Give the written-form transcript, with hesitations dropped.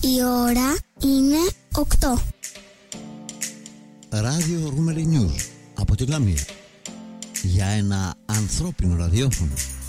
Η ώρα είναι 8. Ράδιο Ρούμελι News από τη Λαμία. Για ένα ανθρώπινο ραδιόφωνο.